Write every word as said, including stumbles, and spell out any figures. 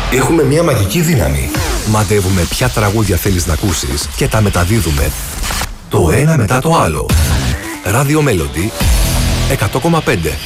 Έχουμε μια μαγική δύναμη. Μαντεύουμε ποια τραγούδια θέλεις να ακούσεις και τα μεταδίδουμε το ένα μετά το άλλο. Radio Melody εκατό κόμμα πέντε.